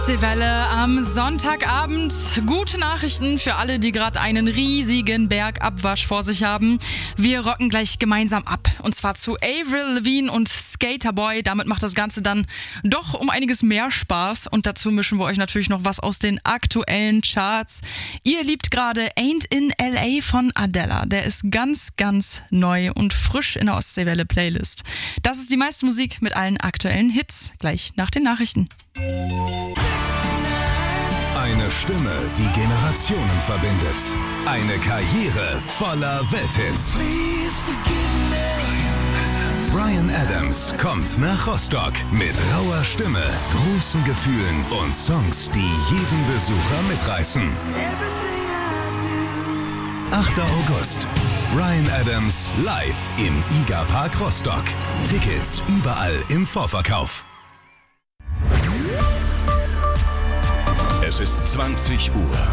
Welle am Sonntagabend. Gute Nachrichten für alle, die gerade einen riesigen Bergabwasch vor sich haben. Wir rocken gleich gemeinsam ab. Und zwar zu Avril Lavigne und Skaterboy. Damit macht das Ganze dann doch um einiges mehr Spaß. Und dazu mischen wir euch natürlich noch was aus den aktuellen Charts. Ihr liebt gerade Ain't in L.A. von Adele. Der ist ganz, ganz neu und frisch in der Ostseewelle-Playlist. Das ist die meiste Musik mit allen aktuellen Hits. Gleich nach den Nachrichten. Eine Stimme, die Generationen verbindet. Eine Karriere voller Welthits. Bryan Adams kommt nach Rostock mit rauer Stimme, großen Gefühlen und Songs, die jeden Besucher mitreißen. 8. August. Bryan Adams live im IGA Park Rostock. Tickets überall im Vorverkauf. Es ist 20 Uhr.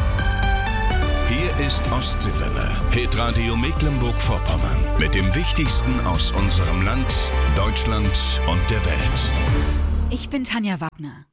Hier ist Ostseewelle, Hitradio Mecklenburg-Vorpommern. Mit dem Wichtigsten aus unserem Land, Deutschland und der Welt. Ich bin Tanja Wagner.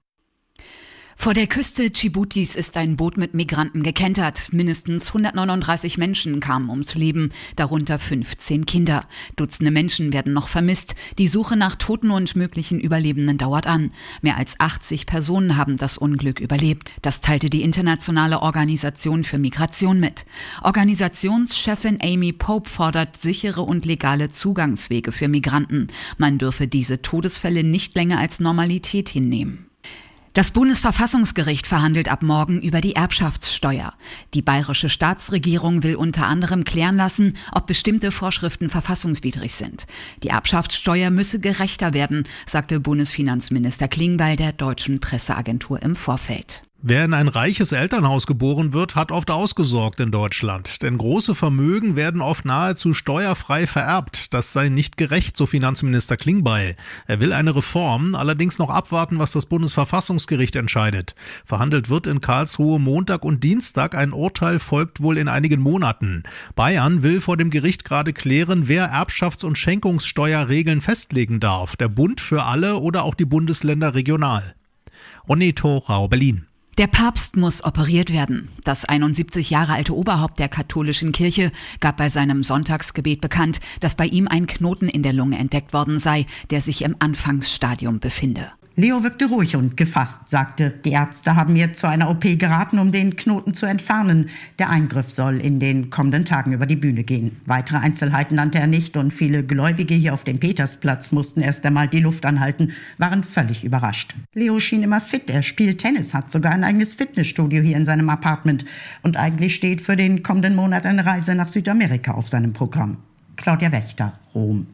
Vor der Küste Dschibutis ist ein Boot mit Migranten gekentert. Mindestens 139 Menschen kamen ums Leben, darunter 15 Kinder. Dutzende Menschen werden noch vermisst. Die Suche nach Toten und möglichen Überlebenden dauert an. Mehr als 80 Personen haben das Unglück überlebt. Das teilte die Internationale Organisation für Migration mit. Organisationschefin Amy Pope fordert sichere und legale Zugangswege für Migranten. Man dürfe diese Todesfälle nicht länger als Normalität hinnehmen. Das Bundesverfassungsgericht verhandelt ab morgen über die Erbschaftssteuer. Die bayerische Staatsregierung will unter anderem klären lassen, ob bestimmte Vorschriften verfassungswidrig sind. Die Erbschaftssteuer müsse gerechter werden, sagte Bundesfinanzminister Klingbeil der Deutschen Presseagentur im Vorfeld. Wer in ein reiches Elternhaus geboren wird, hat oft ausgesorgt in Deutschland. Denn große Vermögen werden oft nahezu steuerfrei vererbt. Das sei nicht gerecht, so Finanzminister Klingbeil. Er will eine Reform, allerdings noch abwarten, was das Bundesverfassungsgericht entscheidet. Verhandelt wird in Karlsruhe Montag und Dienstag. Ein Urteil folgt wohl in einigen Monaten. Bayern will vor dem Gericht gerade klären, wer Erbschafts- und Schenkungssteuerregeln festlegen darf. Der Bund für alle oder auch die Bundesländer regional. Ronny Thorau, Berlin. Der Papst muss operiert werden. Das 71 Jahre alte Oberhaupt der katholischen Kirche gab bei seinem Sonntagsgebet bekannt, dass bei ihm ein Knoten in der Lunge entdeckt worden sei, der sich im Anfangsstadium befinde. Leo wirkte ruhig und gefasst, sagte, die Ärzte haben mir zu einer OP geraten, um den Knoten zu entfernen. Der Eingriff soll in den kommenden Tagen über die Bühne gehen. Weitere Einzelheiten nannte er nicht und viele Gläubige hier auf dem Petersplatz mussten erst einmal die Luft anhalten, waren völlig überrascht. Leo schien immer fit, er spielt Tennis, hat sogar ein eigenes Fitnessstudio hier in seinem Apartment und eigentlich steht für den kommenden Monat eine Reise nach Südamerika auf seinem Programm. Claudia Wächter, Rom.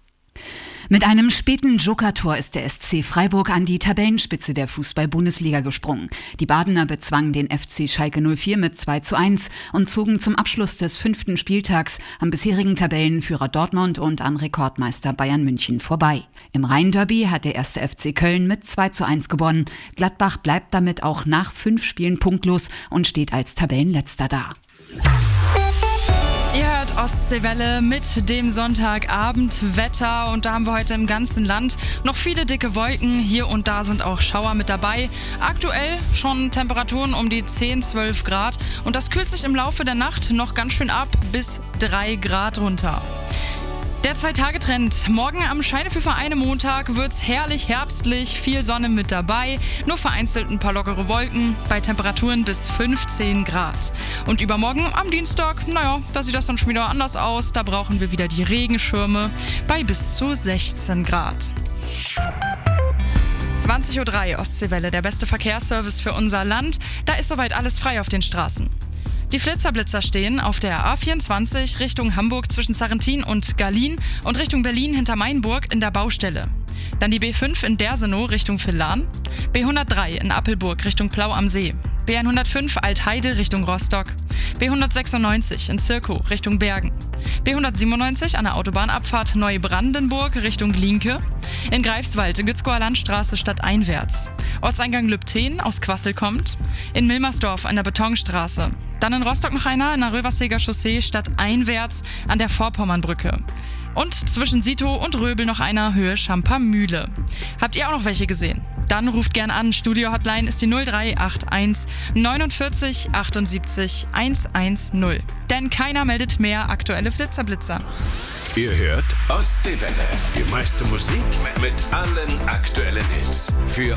Mit einem späten Joker-Tor ist der SC Freiburg an die Tabellenspitze der Fußball-Bundesliga gesprungen. Die Badener bezwangen den FC Schalke 04 mit 2:1 und zogen zum Abschluss des 5. Spieltags am bisherigen Tabellenführer Dortmund und an Rekordmeister Bayern München vorbei. Im Rhein-Derby hat der 1. FC Köln mit 2:1 gewonnen. Gladbach bleibt damit auch nach 5 Spielen punktlos und steht als Tabellenletzter da. Ihr hört Ostseewelle mit dem Sonntagabendwetter und da haben wir heute im ganzen Land noch viele dicke Wolken. Hier und da sind auch Schauer mit dabei. Aktuell schon Temperaturen um die 10-12 Grad und das kühlt sich im Laufe der Nacht noch ganz schön ab, bis 3 Grad runter. Der 2-Tage-Trend. Morgen am Scheinefefer Montag wird's herrlich herbstlich, viel Sonne mit dabei, nur vereinzelt ein paar lockere Wolken bei Temperaturen bis 15 Grad. Und übermorgen am Dienstag, da sieht das dann schon wieder anders aus. Da brauchen wir wieder die Regenschirme bei bis zu 16 Grad. 20:03 Uhr Ostseewelle, der beste Verkehrsservice für unser Land. Da ist soweit alles frei auf den Straßen. Die Flitzer-Blitzer stehen auf der A24 Richtung Hamburg zwischen Sarrentin und Garlin und Richtung Berlin hinter Mainburg in der Baustelle. Dann die B5 in Dersenow Richtung Villahn, B103 in Appelburg Richtung Plau am See, B105 Altheide Richtung Rostock, B196 in Zirkow Richtung Bergen, B197 an der Autobahnabfahrt Neubrandenburg Richtung Glienke, in Greifswald Gützkower Landstraße stadteinwärts, Ortseingang Lübten aus Quassel kommt, in Milmersdorf an der Betonstraße, dann in Rostock noch einer in der Röverseger Chaussee stadteinwärts an der Vorpommernbrücke. Und zwischen Sito und Röbel noch einer Höhe Schampermühle. Habt ihr auch noch welche gesehen? Dann ruft gern an. Studio-Hotline ist die 0381 49 78 110. Denn keiner meldet mehr aktuelle Flitzerblitzer. Ihr hört Ostseewelle. Die meiste Musik mit allen aktuellen Hits. Für